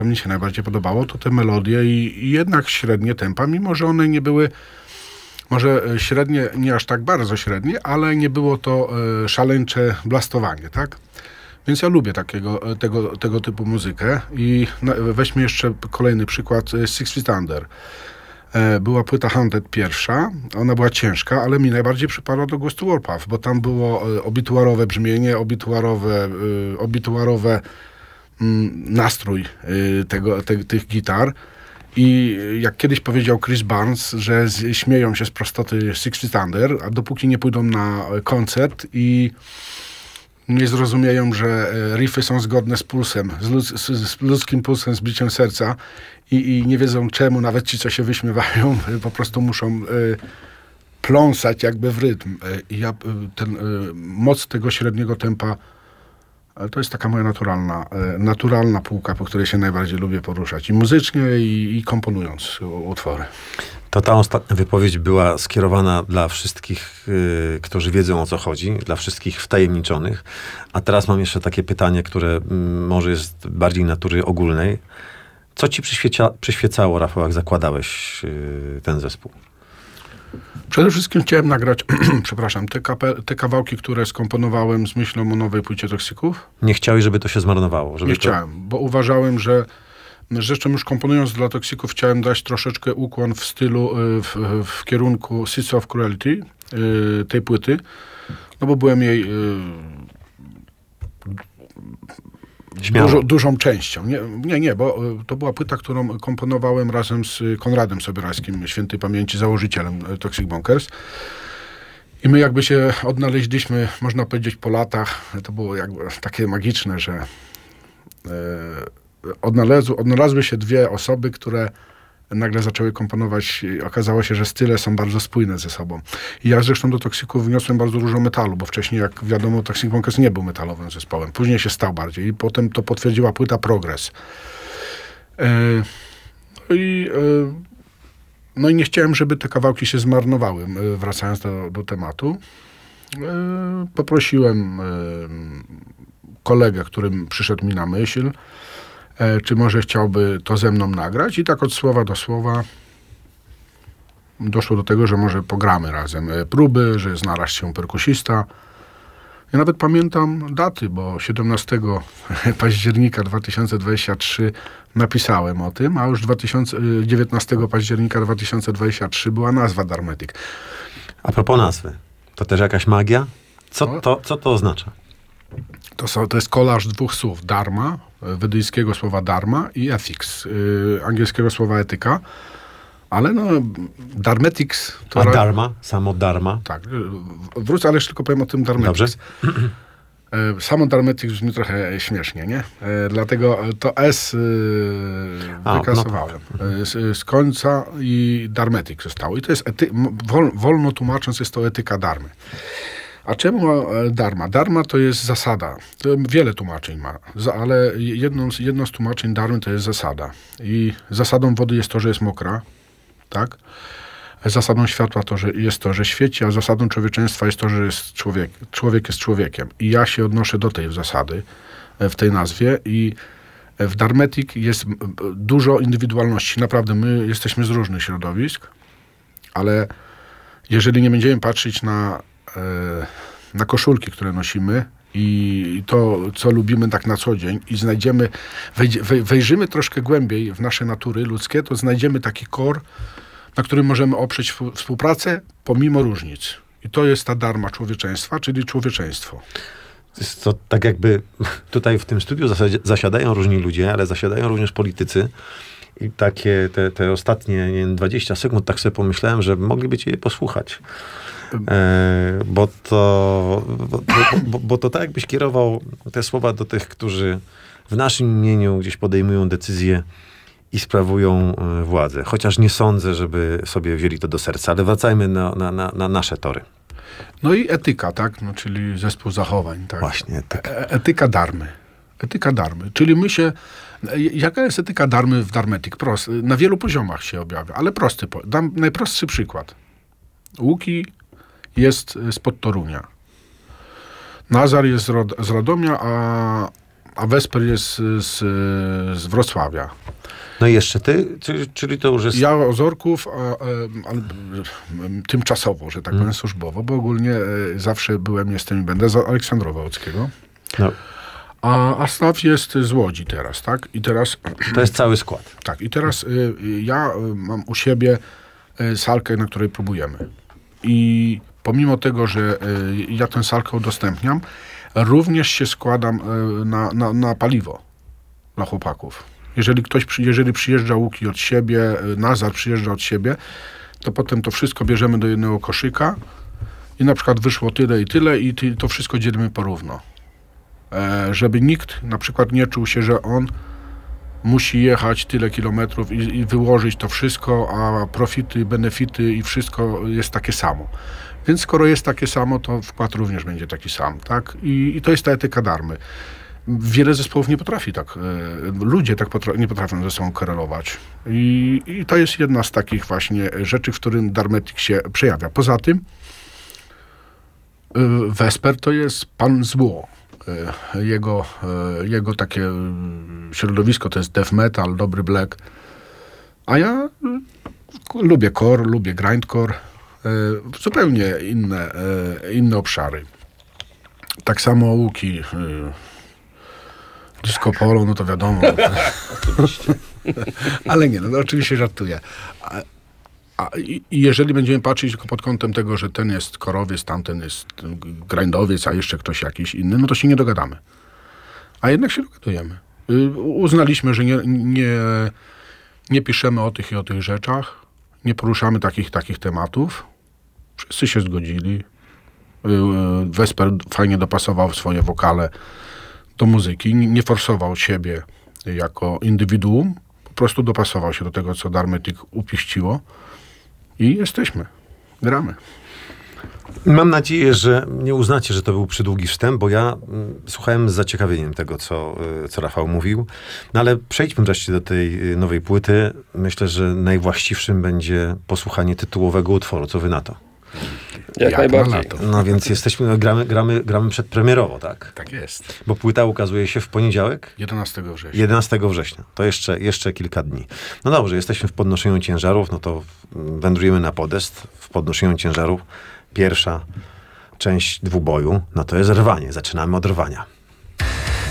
mi się najbardziej podobało, to te melodie i jednak średnie tempa, mimo że one nie były, może średnie, nie aż tak bardzo średnie, ale nie było to szaleńcze blastowanie, tak? Więc ja lubię tego typu muzykę i weźmy jeszcze kolejny przykład, Six Feet Under. Była płyta Haunted pierwsza, ona była ciężka, ale mi najbardziej przypadła do Ghost Warpath, bo tam było obituarowe brzmienie, obituarowe nastrój tych gitar. I jak kiedyś powiedział Chris Barnes, że śmieją się z prostoty Six Feet Under, a dopóki nie pójdą na koncert i nie zrozumieją, że riffy są zgodne z pulsem, z ludzkim pulsem, z biciem serca i nie wiedzą czemu, nawet ci, co się wyśmiewają, po prostu muszą pląsać jakby w rytm. I ja moc tego średniego tempa, to jest taka moja naturalna półka, po której się najbardziej lubię poruszać. I muzycznie, i komponując utwory. To ta ostatnia wypowiedź była skierowana dla wszystkich, którzy wiedzą, o co chodzi, dla wszystkich wtajemniczonych. A teraz mam jeszcze takie pytanie, które może jest bardziej natury ogólnej. Co ci przyświecało, Rafał, jak zakładałeś ten zespół? Przede wszystkim chciałem nagrać, przepraszam, te kawałki, które skomponowałem z myślą o nowej płycie Toxików. Nie chciałeś, żeby to się zmarnowało? Nie chciałem, bo uważałem, że zresztą już komponując dla Toxików chciałem dać troszeczkę ukłon w stylu, w kierunku Seeds of Cruelty, tej płyty, no bo byłem jej dużą częścią. Nie, bo to była płyta, którą komponowałem razem z Konradem Sobierajskim, świętej pamięci, założycielem Toxic Bonkers. I my jakby się odnaleźliśmy, można powiedzieć, po latach. To było jakby takie magiczne, że odnalazły się dwie osoby, które nagle zaczęły komponować i okazało się, że style są bardzo spójne ze sobą. I ja zresztą do Toxików wniosłem bardzo dużo metalu, bo wcześniej, jak wiadomo, Toxic Bonkers nie był metalowym zespołem. Później się stał bardziej i potem to potwierdziła płyta Progress. No i nie chciałem, żeby te kawałki się zmarnowały, wracając do tematu. Poprosiłem kolegę, którym przyszedł mi na myśl, czy może chciałby to ze mną nagrać i tak od słowa do słowa doszło do tego, że może pogramy razem próby, że znalazł się perkusista. Ja nawet pamiętam daty, bo 17 października 2023 napisałem o tym, a już 19 października 2023 była nazwa Dharmetic. A propos nazwy, to też jakaś magia? Co to oznacza? To jest kolaż dwóch słów. Dharma, wedyjskiego słowa dharma i ethics, angielskiego słowa etyka. Ale no, Dharmetics... A dharma? Samo dharma? Tak. Wrócę, ale jeszcze tylko powiem o tym Dharmetics. Dobrze. Samo Dharmetics brzmi trochę śmiesznie, nie? Dlatego to S wykasowałem. Z końca i Dharmetic zostało. I to jest, wolno tłumacząc, jest to etyka dharmy. A czemu dharma? Dharma to jest zasada. To wiele tłumaczeń ma, ale jedno z tłumaczeń dharmy to jest zasada. I zasadą wody jest to, że jest mokra, tak? Zasadą światła jest to, że świeci, a zasadą człowieczeństwa jest to, że jest człowiek jest człowiekiem. I ja się odnoszę do tej zasady w tej nazwie i w Dharmetic jest dużo indywidualności. Naprawdę, my jesteśmy z różnych środowisk, ale jeżeli nie będziemy patrzeć na koszulki, które nosimy i to, co lubimy tak na co dzień i wejrzymy troszkę głębiej w nasze natury ludzkie, to znajdziemy taki core, na którym możemy oprzeć współpracę pomimo różnic. I to jest ta dharma człowieczeństwa, czyli człowieczeństwo. Jest to tak jakby tutaj w tym studiu zasiadają różni ludzie, ale zasiadają również politycy. I takie te ostatnie 20 sekund tak sobie pomyślałem, że mogliby je posłuchać. Bo to tak jakbyś kierował te słowa do tych, którzy w naszym imieniu gdzieś podejmują decyzje i sprawują władzę. Chociaż nie sądzę, żeby sobie wzięli to do serca, ale wracajmy na nasze tory. No i etyka, tak? No, czyli zespół zachowań. Tak? Właśnie, etyka. Etyka dharmy. Etyka dharmy. Czyli jaka jest etyka dharmy w Dharmetic? Na wielu poziomach się objawia, ale dam najprostszy przykład. Łuki jest spod Torunia. Nazar jest z Radomia, a Vesper jest z Wrocławia. No i jeszcze ty, czyli to już jest... Ja Ozorków, ale tymczasowo, że tak powiem, służbowo, bo ogólnie zawsze jestem i będę z Aleksandrowa Łódzkiego. No. A Staw jest z Łodzi teraz, tak? I teraz... To jest cały skład. Tak, i teraz ja mam u siebie salkę, na której próbujemy. I pomimo tego, że ja tę salkę udostępniam, również się składam na paliwo dla chłopaków. Jeżeli przyjeżdża Łuki od siebie, Nazar przyjeżdża od siebie, to potem to wszystko bierzemy do jednego koszyka i na przykład wyszło tyle i to wszystko dzielimy porówno. Żeby nikt na przykład nie czuł się, że on musi jechać tyle kilometrów i wyłożyć to wszystko, a profity, benefity i wszystko jest takie samo. Więc skoro jest takie samo, to wkład również będzie taki sam, tak? I to jest ta etyka Darmy. Wiele zespołów nie potrafi tak, ludzie nie potrafią ze sobą korelować. I to jest jedna z takich właśnie rzeczy, w którym Darmetic się przejawia. Poza tym Vesper to jest pan zło. Jego takie środowisko to jest death metal, dobry black. A ja lubię core, lubię grindcore. Zupełnie inne obszary. Tak samo Łuki. Disco polo, no to wiadomo. Oczywiście. Ale nie, no oczywiście żartuję. I jeżeli będziemy patrzeć tylko pod kątem tego, że ten jest korowiec, tamten jest grindowiec, a jeszcze ktoś jakiś inny, no to się nie dogadamy. A jednak się dogadujemy. Uznaliśmy, że nie piszemy o tych i o tych rzeczach, nie poruszamy takich tematów. Wszyscy się zgodzili. Vesper fajnie dopasował swoje wokale do muzyki, nie forsował siebie jako indywiduum, po prostu dopasował się do tego, co Darmetic upiściło i jesteśmy, gramy. Mam nadzieję, że nie uznacie, że to był przydługi wstęp, bo ja słuchałem z zaciekawieniem tego, co Rafał mówił. No ale przejdźmy wreszcie do tej nowej płyty. Myślę, że najwłaściwszym będzie posłuchanie tytułowego utworu. Co wy na to? Jak najbardziej. No więc jesteśmy, gramy przedpremierowo, tak? Tak jest. Bo płyta ukazuje się w poniedziałek? 11 września. 11 września. To jeszcze kilka dni. No dobrze, jesteśmy w podnoszeniu ciężarów, no to wędrujemy na podest. W podnoszeniu ciężarów pierwsza część dwuboju, no to jest rwanie. Zaczynamy od rwania.